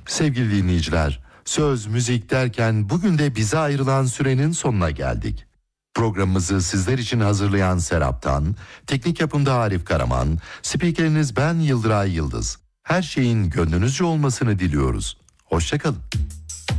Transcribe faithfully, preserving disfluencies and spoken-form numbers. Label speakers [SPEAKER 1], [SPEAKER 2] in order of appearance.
[SPEAKER 1] Sevgili dinleyiciler, söz, müzik derken bugün de bize ayrılan sürenin sonuna geldik. Programımızı sizler için hazırlayan Serap'tan, teknik yapımda Arif Karaman, spikeriniz ben Yıldıray Yıldız. Her şeyin gönlünüzce olmasını diliyoruz. Hoşça kalın.